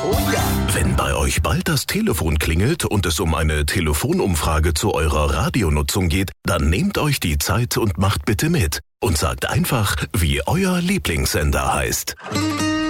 Oh ja. Wenn bei euch bald das Telefon klingelt und es um eine Telefonumfrage zu eurer Radionutzung geht, dann nehmt euch die Zeit und macht bitte mit. Und sagt einfach, wie euer Lieblingssender heißt.